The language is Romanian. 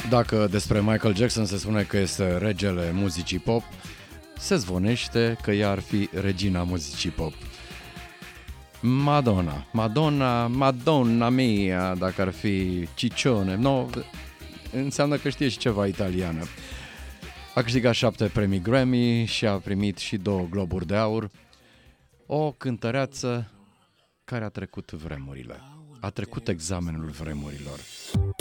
Dacă despre Michael Jackson se spune că este regele muzicii pop, se zvonește că ea ar fi regina muzicii pop. Madonna mia, dacă ar fi Ciccione, no, înseamnă că știe și ceva italiană. A câștigat 7 premii Grammy și a primit și 2 Globuri de Aur. O cântăreață care a trecut vremurile, a trecut examenul vremurilor.